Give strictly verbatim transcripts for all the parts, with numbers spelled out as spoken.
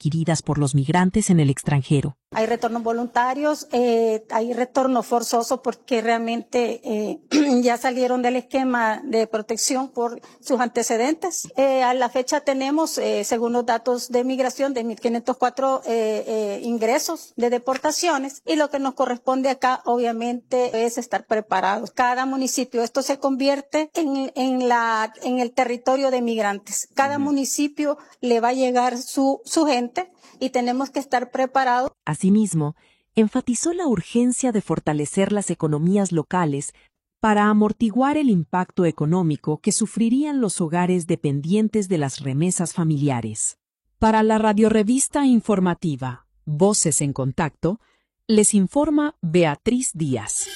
adquiridas por los migrantes en el extranjero. Hay retornos voluntarios, eh, hay retorno forzoso porque realmente eh, ya salieron del esquema de protección por sus antecedentes. Eh, a la fecha tenemos, eh, según los datos de migración, de mil quinientos cuatro eh, eh, ingresos de deportaciones, y lo que nos corresponde acá obviamente es estar preparados. Cada municipio, esto se convierte en, en, la, en el territorio de migrantes. Cada municipio le va a llegar su, su gente y tenemos que estar preparados. Asimismo, enfatizó la urgencia de fortalecer las economías locales para amortiguar el impacto económico que sufrirían los hogares dependientes de las remesas familiares. Para la radiorevista informativa Voces en Contacto, les informa Beatriz Díaz.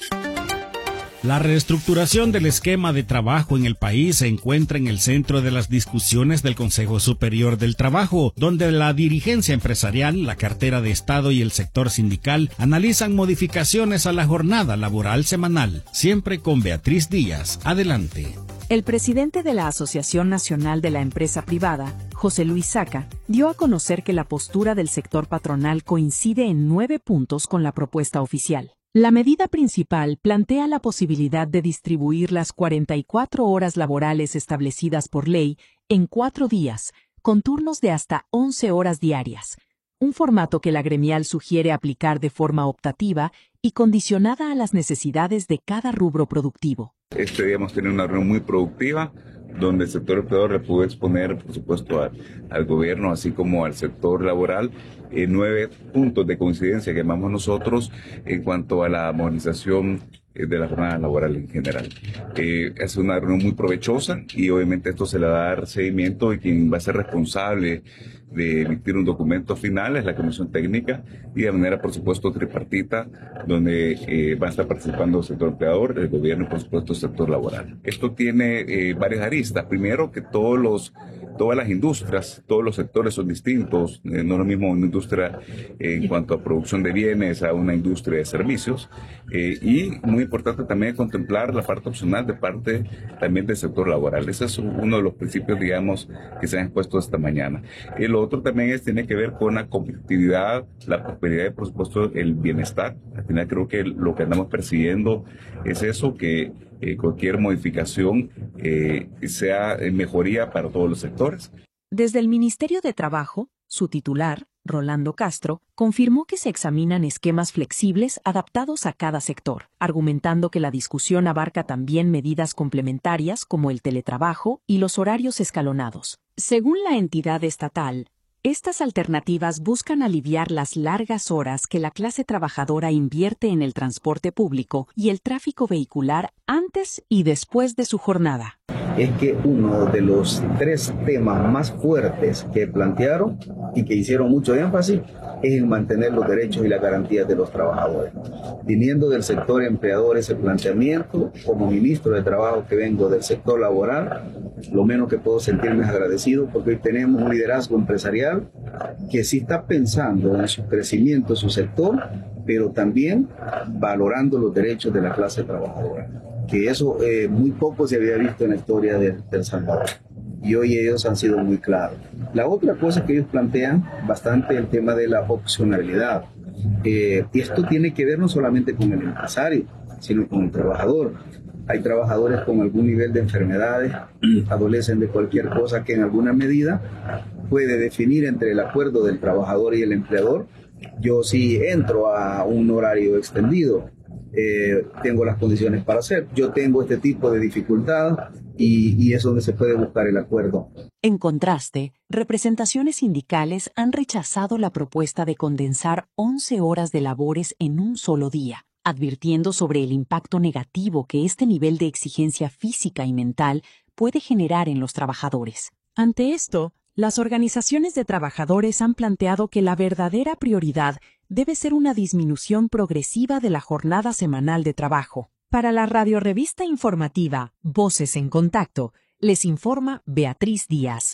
La reestructuración del esquema de trabajo en el país se encuentra en el centro de las discusiones del Consejo Superior del Trabajo, donde la dirigencia empresarial, la cartera de Estado y el sector sindical analizan modificaciones a la jornada laboral semanal. Siempre con Beatriz Díaz. Adelante. El presidente de la Asociación Nacional de la Empresa Privada, José Luis Saca, dio a conocer que la postura del sector patronal coincide en nueve puntos con la propuesta oficial. La medida principal plantea la posibilidad de distribuir las cuarenta y cuatro horas laborales establecidas por ley en cuatro días, con turnos de hasta once horas diarias, un formato que la gremial sugiere aplicar de forma optativa y condicionada a las necesidades de cada rubro productivo. Este día hemos tenido una reunión muy productiva, donde el sector empleador le pudo exponer, por supuesto, a, al gobierno, así como al sector laboral, eh, nueve puntos de coincidencia que llamamos nosotros en cuanto a la modernización eh, de la jornada laboral en general. Eh, es una reunión muy provechosa y obviamente esto se le va a dar seguimiento, y quien va a ser responsable de emitir un documento final es la Comisión Técnica, y de manera, por supuesto, tripartita, donde eh, va a estar participando el sector empleador, el gobierno y, por supuesto, el sector laboral. Esto tiene eh, varias aristas. Primero, que todos los, todas las industrias, todos los sectores son distintos. Eh, no es lo mismo una industria eh, en cuanto a producción de bienes a una industria de servicios. Eh, y muy importante también contemplar la parte opcional de parte también del sector laboral. Ese es uno de los principios, digamos, que se han expuesto esta mañana. El otro también es, tiene que ver con la competitividad, la prosperidad y, por supuesto, el bienestar. Al final creo que lo que andamos persiguiendo es eso, que eh, cualquier modificación eh, sea mejoría para todos los sectores. Desde el Ministerio de Trabajo, su titular, Rolando Castro, confirmó que se examinan esquemas flexibles adaptados a cada sector, argumentando que la discusión abarca también medidas complementarias como el teletrabajo y los horarios escalonados. Según la entidad estatal, estas alternativas buscan aliviar las largas horas que la clase trabajadora invierte en el transporte público y el tráfico vehicular antes y después de su jornada. Es que uno de los tres temas más fuertes que plantearon y que hicieron mucho énfasis es en mantener los derechos y las garantías de los trabajadores. Viniendo del sector empleador ese planteamiento, como ministro de Trabajo que vengo del sector laboral, lo menos que puedo sentirme es agradecido, porque hoy tenemos un liderazgo empresarial que sí está pensando en su crecimiento, su sector, pero también valorando los derechos de la clase trabajadora, que eso eh, muy poco se había visto en la historia de, de El Salvador, y hoy ellos han sido muy claros. La otra cosa que ellos plantean bastante es el tema de la opcionalidad. Eh, y esto tiene que ver no solamente con el empresario, sino con el trabajador. Hay trabajadores con algún nivel de enfermedades, adolecen de cualquier cosa que en alguna medida puede definir entre el acuerdo del trabajador y el empleador. Yo si entro a un horario extendido, eh, tengo las condiciones para hacer. Yo tengo este tipo de dificultad y, y es donde se puede buscar el acuerdo. En contraste, representaciones sindicales han rechazado la propuesta de condensar once horas de labores en un solo día, advirtiendo sobre el impacto negativo que este nivel de exigencia física y mental puede generar en los trabajadores. Ante esto, las organizaciones de trabajadores han planteado que la verdadera prioridad debe ser una disminución progresiva de la jornada semanal de trabajo. Para la radiorevista informativa Voces en Contacto, les informa Beatriz Díaz.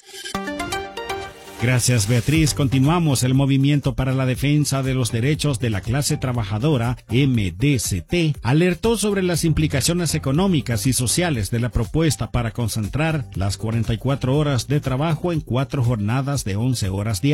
Gracias, Beatriz. Continuamos. El Movimiento para la Defensa de los Derechos de la Clase Trabajadora, M D C T, alertó sobre las implicaciones económicas y sociales de la propuesta para concentrar las cuarenta y cuatro horas de trabajo en cuatro jornadas de once horas diarias.